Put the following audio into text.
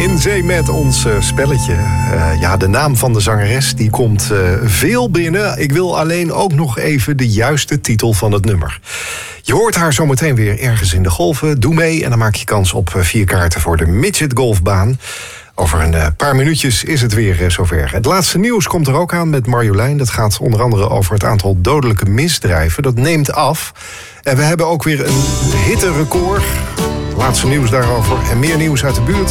In zee met ons spelletje. De naam van de zangeres die komt veel binnen. Ik wil alleen ook nog even de juiste titel van het nummer. Je hoort haar zometeen weer ergens in de golven. Doe mee en dan maak je kans op 4 kaarten voor de Midget Golfbaan. Over een paar minuutjes is het weer zover. Het laatste nieuws komt er ook aan met Marjolein. Dat gaat onder andere over het aantal dodelijke misdrijven. Dat neemt af. En we hebben ook weer een hitterecord. Laatste nieuws daarover en meer nieuws uit de buurt.